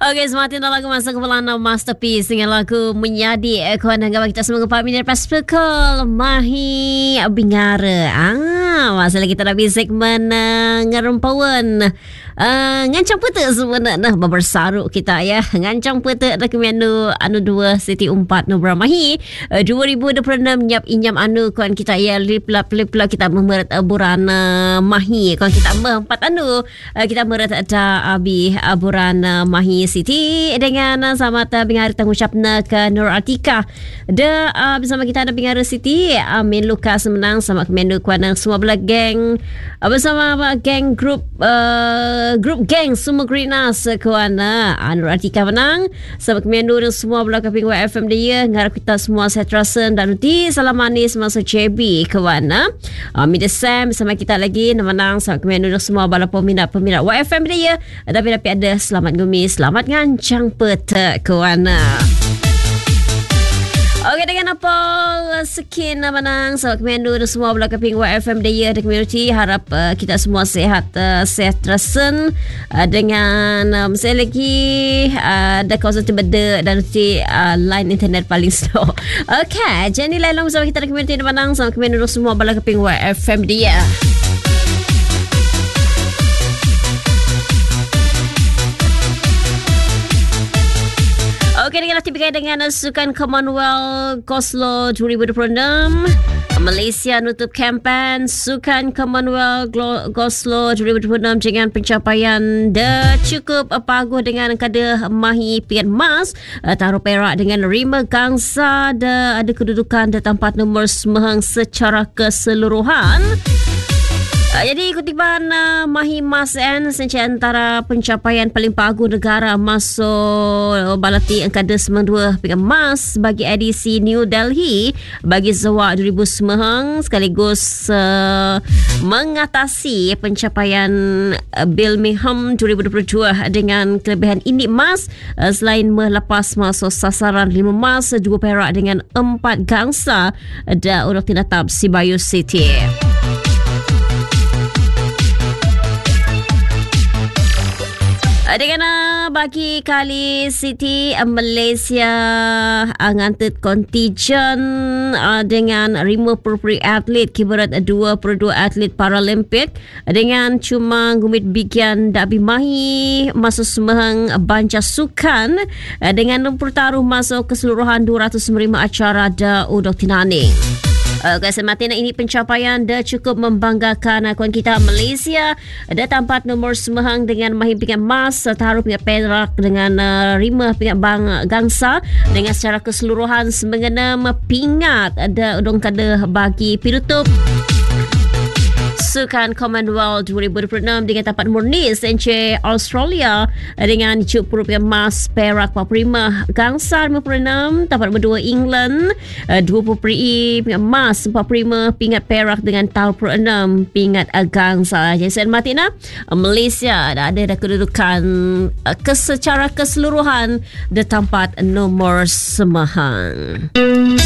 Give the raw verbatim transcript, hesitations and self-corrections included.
Okey, semakin lagu masa kepulauan Masterpiece dengan lagu Menyadi. Kuan hanggapan kita semua kepala minit pas pekol Mahi Bingara. Ah, masalah kita dah bisa segmen uh, ngerumpawan. Uh, ngancang peta sebenarnya bersaruk kita ya. Ngancang peta ada kemenu anu dua Siti Umpat Nubra Mahi. Uh, dua ribu dua puluh enam nyap inyam anu kuan kita ya lip-lap-lip kita memerat uh, burana Mahi. Kuan kita empat anu uh, kita memerat ada abi uh, burana Mahi Siti dengan uh, selamat uh, Bingara tanggucapna ke Nur Atika. Da uh, bersama kita ada Bingara Siti Amin Lukas menang sama kemenu kuan semua belah geng uh, bersama uh, geng grup uh, grup geng semua Grinas kuan uh, Nur Atika menang sama kemenu dan semua belah kaping Y F M dia ngarap kita semua sehat rasen dan uti salam manis masa J B kuan uh, Amin Sam sama kita lagi menang sama kemenu dan semua belah peminat-peminat Y F M dia tapi tapi ada selamat gumis selamat ngancang peta kuana. Okey, dengan apa sekian menang so kemenu semua belah kaping Y F M dia the community harap uh, kita semua sehat uh, sehat rasen uh, dengan um, saya lagi uh, ada kawasan terbeda dan si uh, line internet paling slow. Okey, jadi lain bersama kita the community menang so kemenu semua belah kaping Y F M dia. Okey, dengan aktif berkait dengan Sukan Commonwealth Goslow dua ribu dua puluh enam, Malaysia nutup kempen Sukan Commonwealth Goslow dua ribu dua puluh enam dengan pencapaian dah cukup paguh dengan kada Mahi pingat emas, taruh perak dengan lima gangsa dah ada kedudukan dah tempat nombor semehang secara keseluruhan. Uh, jadi kutipan uh, Mahi Mas N sencik antara pencapaian paling paguh negara masuk balati angkada sembilan puluh dua pingat emas bagi edisi New Delhi bagi Zawak dua ribu sembilan sekaligus uh, mengatasi pencapaian uh, Birmingham dua ribu dua puluh dua dengan kelebihan indik emas uh, selain melepas masuk sasaran lima emas dua perak dengan empat gangsa uh, dan urut tinatap Sibayu City. Dengan uh, bagi kali Siti uh, Malaysia uh, ngantet kontijen uh, dengan lima puluh atlet kibarat dua puluh dua atlet Paralimpik uh, dengan cuma gumit bikian Dabi Mahi masuk semehang banca sukan uh, dengan pertaruh masuk keseluruhan dua ratus lima acara da udok tinaning. Uh, Kesempatan ini pencapaian dah cukup membanggakan akuan kita Malaysia dah tempat nombor semehang dengan Mahi pingat emas taruh pingat perak dengan uh, lima pingat bang gangsa dengan secara keseluruhan semengenam pingat ada udong kada bagi pirutup Sukan Commonwealth dua ribu dua puluh enam dengan tempat murni S N C Australia dengan tujuh puluh pingat emas perak empat puluh lima gangsa lima puluh enam tempat nombor dua England dua puluh pingat emas empat puluh lima pingat perak dengan dua puluh enam pingat gangsa. Jadi saya Martina Malaysia dah ada dah kedudukan secara keseluruhan di tempat nomor semehang.